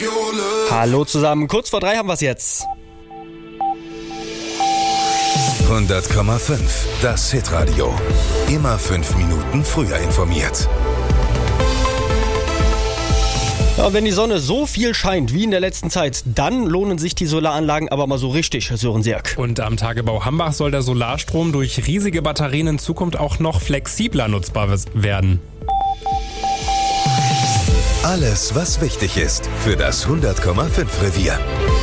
Hallo zusammen, kurz vor 3 haben wir es jetzt. 100,5, das Hitradio. Immer 5 Minuten früher informiert. Ja, wenn die Sonne so viel scheint wie in der letzten Zeit, dann lohnen sich die Solaranlagen aber mal so richtig, Sören Sierk. Und am Tagebau Hambach soll der Solarstrom durch riesige Batterien in Zukunft auch noch flexibler nutzbar werden. Alles, was wichtig ist für das 100,5 Revier.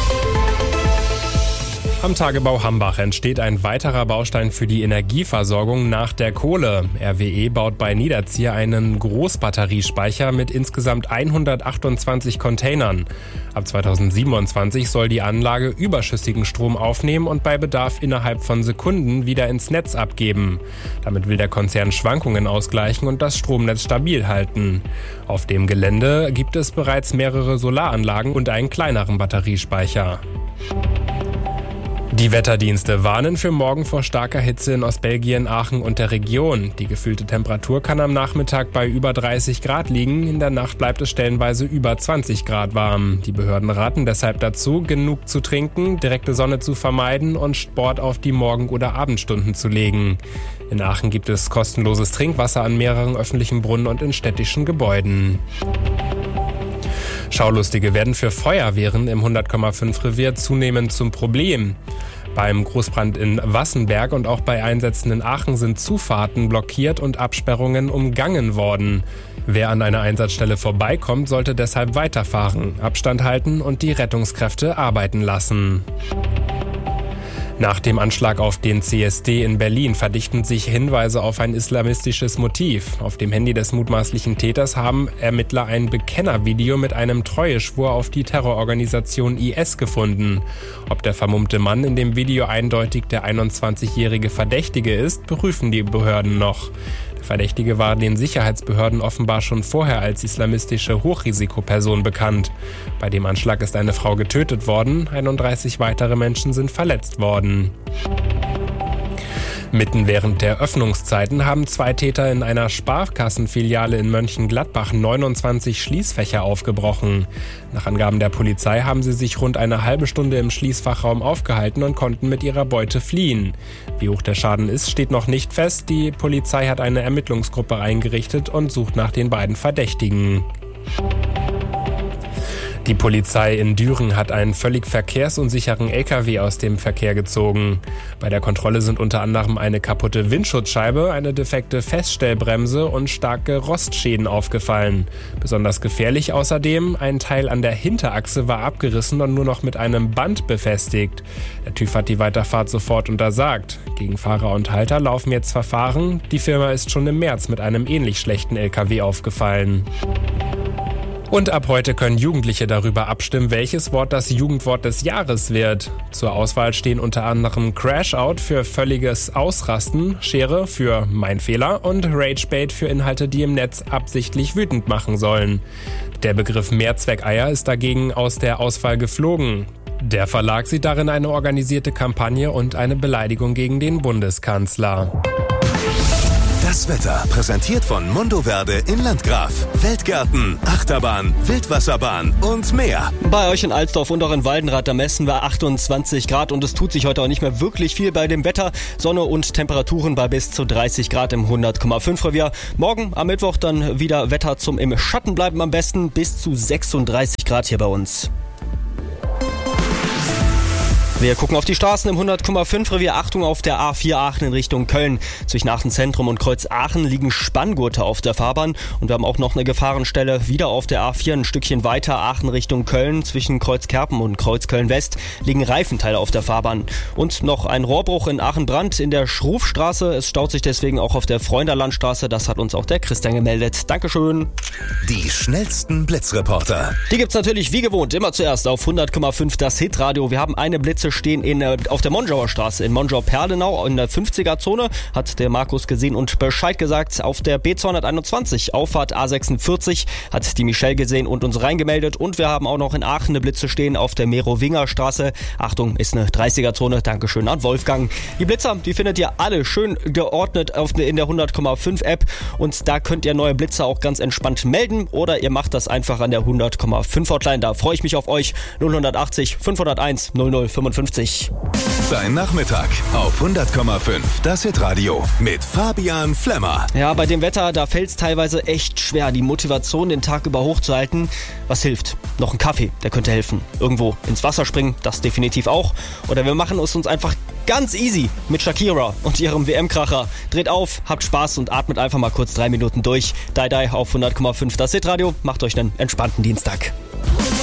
Am Tagebau Hambach entsteht ein weiterer Baustein für die Energieversorgung nach der Kohle. RWE baut bei Niederzier einen Großbatteriespeicher mit insgesamt 128 Containern. Ab 2027 soll die Anlage überschüssigen Strom aufnehmen und bei Bedarf innerhalb von Sekunden wieder ins Netz abgeben. Damit will der Konzern Schwankungen ausgleichen und das Stromnetz stabil halten. Auf dem Gelände gibt es bereits mehrere Solaranlagen und einen kleineren Batteriespeicher. Die Wetterdienste warnen für morgen vor starker Hitze in Ostbelgien, Aachen und der Region. Die gefühlte Temperatur kann am Nachmittag bei über 30 Grad liegen. In der Nacht bleibt es stellenweise über 20 Grad warm. Die Behörden raten deshalb dazu, genug zu trinken, direkte Sonne zu vermeiden und Sport auf die Morgen- oder Abendstunden zu legen. In Aachen gibt es kostenloses Trinkwasser an mehreren öffentlichen Brunnen und in städtischen Gebäuden. Schaulustige werden für Feuerwehren im 100,5 Revier zunehmend zum Problem. Beim Großbrand in Wassenberg und auch bei Einsätzen in Aachen sind Zufahrten blockiert und Absperrungen umgangen worden. Wer an einer Einsatzstelle vorbeikommt, sollte deshalb weiterfahren, Abstand halten und die Rettungskräfte arbeiten lassen. Nach dem Anschlag auf den CSD in Berlin verdichten sich Hinweise auf ein islamistisches Motiv. Auf dem Handy des mutmaßlichen Täters haben Ermittler ein Bekennervideo mit einem Treueschwur auf die Terrororganisation IS gefunden. Ob der vermummte Mann in dem Video eindeutig der 21-jährige Verdächtige ist, prüfen die Behörden noch. Der Verdächtige war den Sicherheitsbehörden offenbar schon vorher als islamistische Hochrisikoperson bekannt. Bei dem Anschlag ist eine Frau getötet worden, 31 weitere Menschen sind verletzt worden. Mitten während der Öffnungszeiten haben 2 Täter in einer Sparkassenfiliale in Mönchengladbach 29 Schließfächer aufgebrochen. Nach Angaben der Polizei haben sie sich rund eine halbe Stunde im Schließfachraum aufgehalten und konnten mit ihrer Beute fliehen. Wie hoch der Schaden ist, steht noch nicht fest. Die Polizei hat eine Ermittlungsgruppe eingerichtet und sucht nach den beiden Verdächtigen. Die Polizei in Düren hat einen völlig verkehrsunsicheren LKW aus dem Verkehr gezogen. Bei der Kontrolle sind unter anderem eine kaputte Windschutzscheibe, eine defekte Feststellbremse und starke Rostschäden aufgefallen. Besonders gefährlich außerdem, ein Teil an der Hinterachse war abgerissen und nur noch mit einem Band befestigt. Der TÜV hat die Weiterfahrt sofort untersagt. Gegen Fahrer und Halter laufen jetzt Verfahren. Die Firma ist schon im März mit einem ähnlich schlechten LKW aufgefallen. Und ab heute können Jugendliche darüber abstimmen, welches Wort das Jugendwort des Jahres wird. Zur Auswahl stehen unter anderem Crashout für völliges Ausrasten, Schere für Mein Fehler und Ragebait für Inhalte, die im Netz absichtlich wütend machen sollen. Der Begriff Mehrzweckeier ist dagegen aus der Auswahl geflogen. Der Verlag sieht darin eine organisierte Kampagne und eine Beleidigung gegen den Bundeskanzler. Das Wetter präsentiert von Mondoverde in Landgraf. Feldgärten, Achterbahn, Wildwasserbahn und mehr. Bei euch in Alsdorf und auch in Waldenrath, da messen wir 28 Grad und es tut sich heute auch nicht mehr wirklich viel bei dem Wetter. Sonne und Temperaturen bei bis zu 30 Grad im 100,5 Revier. Morgen am Mittwoch dann wieder Wetter zum im Schatten bleiben am besten, bis zu 36 Grad hier bei uns. Wir gucken auf die Straßen im 100,5 Revier. Achtung auf der A4 Aachen in Richtung Köln. Zwischen Aachen Zentrum und Kreuz Aachen liegen Spanngurte auf der Fahrbahn. Und wir haben auch noch eine Gefahrenstelle wieder auf der A4 ein Stückchen weiter Aachen Richtung Köln. Zwischen Kreuz Kerpen und Kreuz Köln West liegen Reifenteile auf der Fahrbahn. Und noch ein Rohrbruch in Aachen-Brand in der Schrufstraße. Es staut sich deswegen auch auf der Freunderlandstraße. Das hat uns auch der Christian gemeldet. Dankeschön. Die schnellsten Blitzreporter. Die gibt's natürlich wie gewohnt immer zuerst auf 100,5 das Hitradio. Wir haben eine Blitzestation Blitze stehen auf der Monschauer Straße in Monschau-Perlenau in der 50er-Zone. Hat der Markus gesehen und Bescheid gesagt. Auf der B221, Auffahrt A46, hat die Michelle gesehen und uns reingemeldet. Und wir haben auch noch in Aachen eine Blitze stehen auf der Merowinger-Straße. Achtung, ist eine 30er-Zone. Dankeschön an Wolfgang. Die Blitzer, die findet ihr alle schön geordnet in der 100,5 App. Und da könnt ihr neue Blitzer auch ganz entspannt melden. Oder ihr macht das einfach an der 100,5 Hotline. Da freue ich mich auf euch. 080 501 0055. Dein Nachmittag auf 100,5. Das Hitradio mit Fabian Flemmer. Ja, bei dem Wetter, da fällt es teilweise echt schwer, die Motivation den Tag über hochzuhalten. Was hilft? Noch ein Kaffee, der könnte helfen. Irgendwo ins Wasser springen, das definitiv auch. Oder wir machen es uns einfach ganz easy mit Shakira und ihrem WM-Kracher. Dreht auf, habt Spaß und atmet einfach mal kurz 3 Minuten durch. Die auf 100,5. Das Hitradio. Macht euch einen entspannten Dienstag.